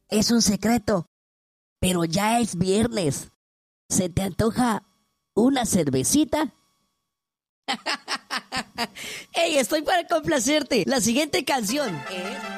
Es un secreto, pero ya es viernes. ¿Se te antoja una cervecita? ¡Ey, estoy para complacerte! La siguiente canción es...